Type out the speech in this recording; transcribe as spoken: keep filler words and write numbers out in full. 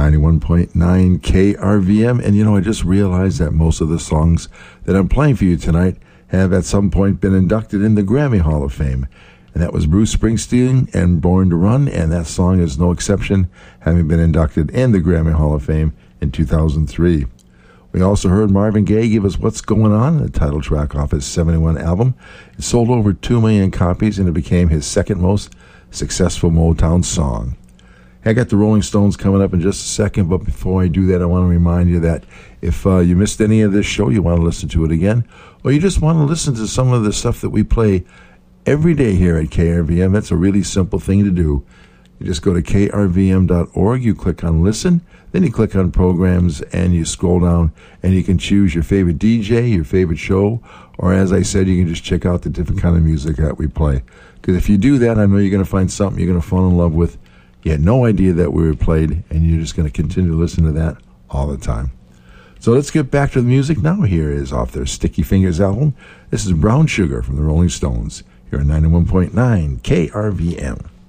ninety-one point nine K R V M. And, you know, I just realized that most of the songs that I'm playing for you tonight have at some point been inducted in the Grammy Hall of Fame. And that was Bruce Springsteen and Born to Run, and that song is no exception, having been inducted in the Grammy Hall of Fame in two thousand three. We also heard Marvin Gaye give us What's Going On, the title track off his seventy-one album. It sold over two million copies, and it became his second most successful Motown song. I got the Rolling Stones coming up in just a second, but before I do that, I want to remind you that if uh, you missed any of this show, you want to listen to it again, or you just want to listen to some of the stuff that we play every day here at K R V M, that's a really simple thing to do. You just go to K R V M dot org, you click on Listen, then you click on Programs, and you scroll down, and you can choose your favorite D J, your favorite show, or as I said, you can just check out the different kind of music that we play. Because if you do that, I know you're going to find something you're going to fall in love with. You had no idea that we were played, and you're just going to continue to listen to that all the time. So let's get back to the music now. Here is off their Sticky Fingers album. This is Brown Sugar from the Rolling Stones. Here on ninety-one point nine K R V M.